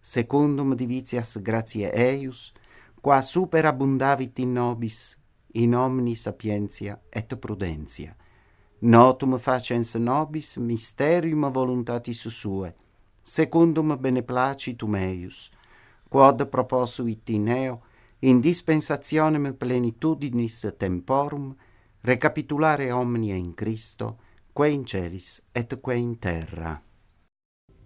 secundum divitias gratiae eius, qua superabundavit in nobis, in omni sapientia et prudentia. Notum facens nobis mysterium voluntatis sue, secundum beneplacitum eius, quod proposuit in eo, in dispensationem plenitudinis temporum, recapitulare omnia in Christo, quae in celis et quae in terra.